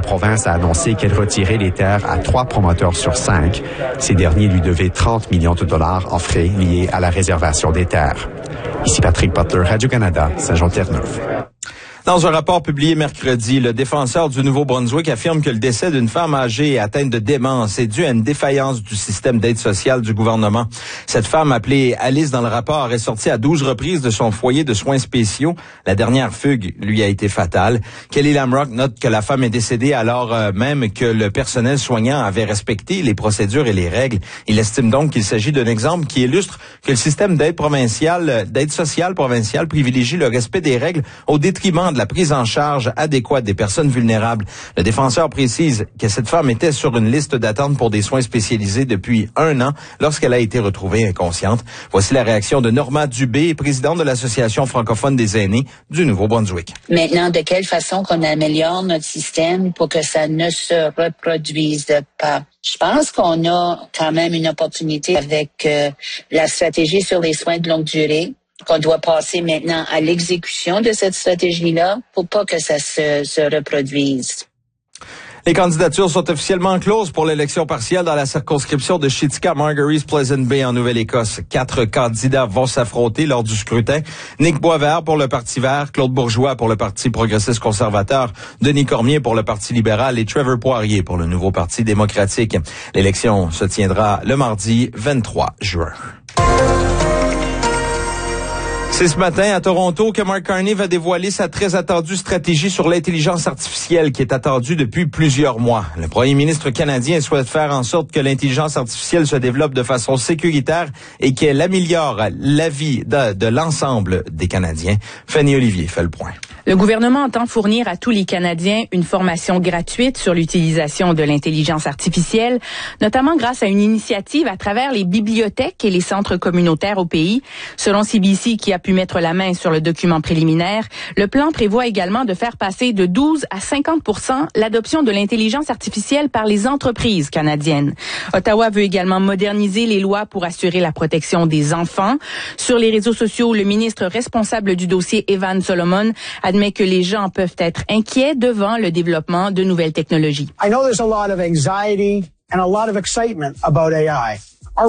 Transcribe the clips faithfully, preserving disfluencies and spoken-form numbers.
province a annoncé qu'elle retirait les terres à trois promoteurs sur cinq. Ces derniers lui devaient trente millions de dollars en frais liés à la réservation des terres. Ici Patrick Butler, Radio-Canada, Saint-Jean-Terre-Neuve. Dans un rapport publié mercredi, le défenseur du Nouveau-Brunswick affirme que le décès d'une femme âgée atteinte de démence est dû à une défaillance du système d'aide sociale du gouvernement. Cette femme, appelée Alice dans le rapport, est sortie à douze reprises de son foyer de soins spéciaux. La dernière fugue lui a été fatale. Kelly Lamrock note que la femme est décédée alors euh, même que le personnel soignant avait respecté les procédures et les règles. Il estime donc qu'il s'agit d'un exemple qui illustre que le système d'aide provinciale, d'aide sociale provinciale privilégie le respect des règles au détriment de la prise en charge adéquate des personnes vulnérables. Le défenseur précise que cette femme était sur une liste d'attente pour des soins spécialisés depuis un an lorsqu'elle a été retrouvée inconsciente. Voici la réaction de Norma Dubé, présidente de l'Association francophone des aînés du Nouveau-Brunswick. Maintenant, de quelle façon qu'on améliore notre système pour que ça ne se reproduise pas? Je pense qu'on a quand même une opportunité avec euh, la stratégie sur les soins de longue durée, qu'on doit passer maintenant à l'exécution de cette stratégie-là pour pas que ça se, se reproduise. Les candidatures sont officiellement closes pour l'élection partielle dans la circonscription de Shitika Margaries Pleasant Bay en Nouvelle-Écosse. Quatre candidats vont s'affronter lors du scrutin. Nick Boisvert pour le Parti vert, Claude Bourgeois pour le Parti progressiste conservateur, Denis Cormier pour le Parti libéral et Trevor Poirier pour le nouveau Parti démocratique. L'élection se tiendra le mardi vingt-trois juin. C'est ce matin à Toronto que Mark Carney va dévoiler sa très attendue stratégie sur l'intelligence artificielle qui est attendue depuis plusieurs mois. Le premier ministre canadien souhaite faire en sorte que l'intelligence artificielle se développe de façon sécuritaire et qu'elle améliore la vie de, de l'ensemble des Canadiens. Fanny Olivier fait le point. Le gouvernement entend fournir à tous les Canadiens une formation gratuite sur l'utilisation de l'intelligence artificielle, notamment grâce à une initiative à travers les bibliothèques et les centres communautaires au pays. Selon C B C, qui a pu mettre la main sur le document préliminaire, le plan prévoit également de faire passer de douze à cinquante pour cent l'adoption de l'intelligence artificielle par les entreprises canadiennes. Ottawa veut également moderniser les lois pour assurer la protection des enfants. Sur les réseaux sociaux, le ministre responsable du dossier, Evan Solomon, admet que les gens peuvent être inquiets devant le développement de nouvelles technologies. I know there's a lot of anxiety and a lot of excitement about A I.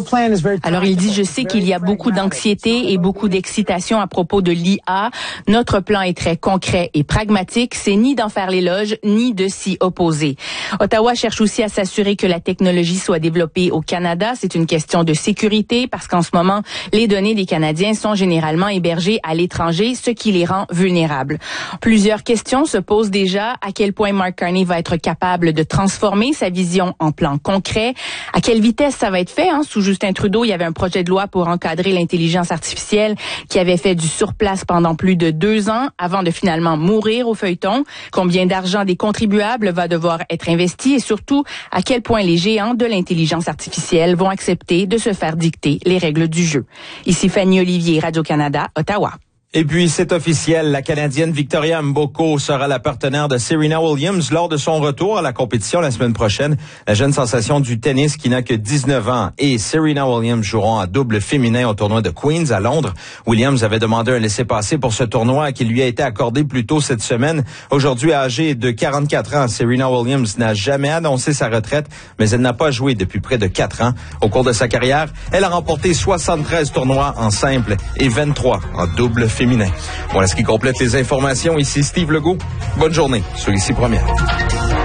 Alors il dit, je sais qu'il y a beaucoup d'anxiété et beaucoup d'excitation à propos de l'I A. Notre plan est très concret et pragmatique. C'est ni d'en faire l'éloge, ni de s'y opposer. Ottawa cherche aussi à s'assurer que la technologie soit développée au Canada. C'est une question de sécurité parce qu'en ce moment, les données des Canadiens sont généralement hébergées à l'étranger, ce qui les rend vulnérables. Plusieurs questions se posent déjà. À quel point Mark Carney va être capable de transformer sa vision en plan concret? À quelle vitesse ça va être fait, hein? Sous Justin Trudeau, il y avait un projet de loi pour encadrer l'intelligence artificielle qui avait fait du surplace pendant plus de deux ans avant de finalement mourir au feuilleton. Combien d'argent des contribuables va devoir être investi et surtout à quel point les géants de l'intelligence artificielle vont accepter de se faire dicter les règles du jeu. Ici Fanny Olivier, Radio-Canada, Ottawa. Et puis, c'est officiel, la Canadienne Victoria Mboko sera la partenaire de Serena Williams lors de son retour à la compétition la semaine prochaine. La jeune sensation du tennis qui n'a que dix-neuf ans et Serena Williams joueront en double féminin au tournoi de Queens à Londres. Williams avait demandé un laissez-passer pour ce tournoi qui lui a été accordé plus tôt cette semaine. Aujourd'hui, âgée de quarante-quatre ans, Serena Williams n'a jamais annoncé sa retraite, mais elle n'a pas joué depuis près de quatre ans. Au cours de sa carrière, elle a remporté soixante-treize tournois en simple et vingt-trois en double féminin. Féminin. Voilà ce qui complète les informations. Ici Steve Legault. Bonne journée sur Ici Première.